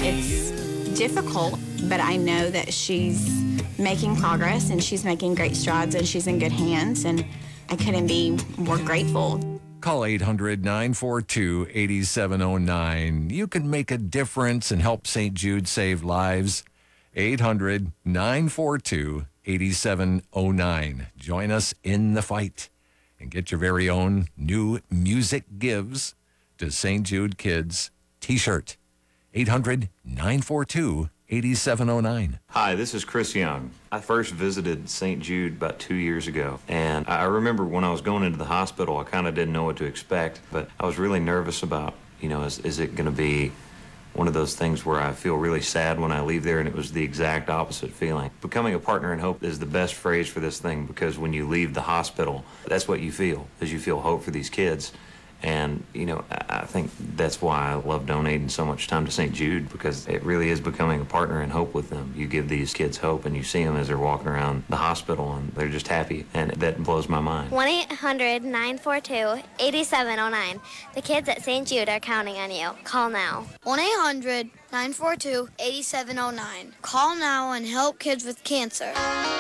It's difficult, but I know that she's making progress and she's making great strides and she's in good hands, and I couldn't be more grateful. Call 800-942-8709. You can make a difference and help St. Jude save lives. 800-942-8709. Join us in the fight and get your very own new Music Gives to St. Jude Kids t-shirt. 800-942-8709. Hi, this is Chris Young. I first visited St. Jude about 2 years ago, and I remember when I was going into the hospital, I kind of didn't know what to expect, but I was really nervous about, is it going to be one of those things where I feel really sad when I leave there, and it was the exact opposite feeling. Becoming a partner in hope is the best phrase for this thing, because when you leave the hospital, that's what you feel, is you feel hope for these kids. And, I think that's why I love donating so much time to St. Jude, because it really is becoming a partner in hope with them. You give these kids hope, and you see them as they're walking around the hospital, and they're just happy, and that blows my mind. 1-800-942-8709. The kids at St. Jude are counting on you. Call now. 1-800-942-8709. Call now and help kids with cancer.